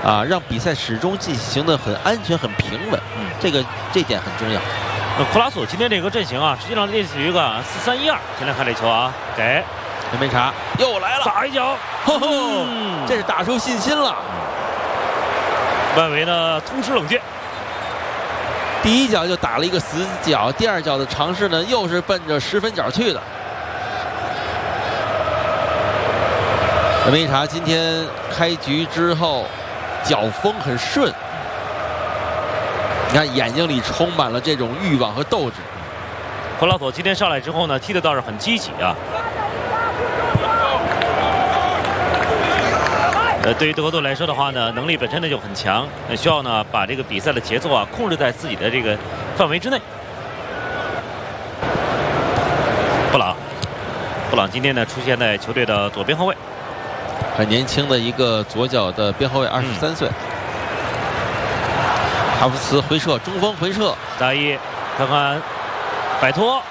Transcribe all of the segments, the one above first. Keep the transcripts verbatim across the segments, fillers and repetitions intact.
啊，让比赛始终进行的很安全、很平稳。嗯，这个这点很重要。 呃，库拉索今天这个阵型啊，实际上类似于一个四三一二。先来看这球啊，给也没查，又来了， 打一脚， 吼吼，嗯、这是打出信心了。 外围呢通吃冷箭， 第一脚就打了一个死角，第二脚的尝试呢又是奔着十分角去的。梅查今天开局之后脚风很顺，你看眼睛里充满了这种欲望和斗志。 库拉索今天上来之后呢，踢的倒是很积极啊。呃，对于德国队来说的话呢，能力本身呢就很强，呃、需要呢把这个比赛的节奏啊控制在自己的这个范围之内。布朗，布朗今天呢出现在球队的左边后卫。 很年轻的一个左脚的边后卫，二十三岁。哈弗茨回撤，中锋回撤， 大一，看看摆脱，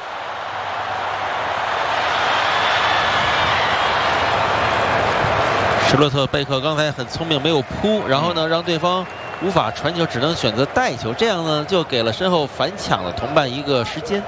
施洛特贝克刚才很聪明，没有扑，然后呢让对方无法传球，只能选择带球，这样呢就给了身后反抢的同伴一个时间。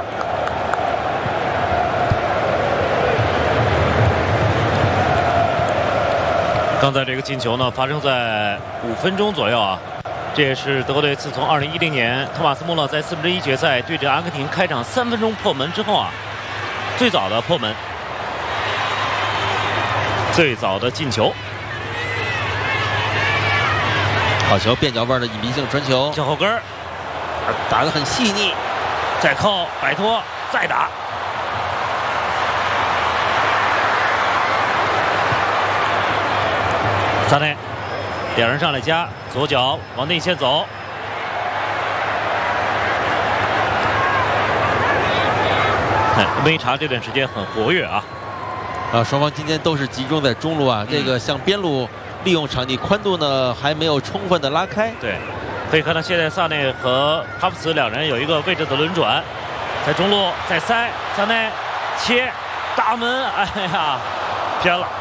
刚才这个进球呢，发生在五分钟左右啊。这也是德国队自从二零一零年托马斯穆勒在四分之一决赛对阵阿根廷开场三分钟破门之后啊，最早的破门，最早的进球。 好球，边角腕的隐蔽性传球， 向后跟儿， 打得很细腻， 再扣摆脱，再打。萨内，两人上来夹，左脚往内线走。看梅查这段时间很活跃啊！ 啊，双方今天都是集中在中路啊，嗯、这个向边路利用场地宽度呢还没有充分的拉开。 对，可以看到现在萨内和哈弗茨两人有一个位置的轮转，在中路再塞，萨内切大门，哎呀，偏了。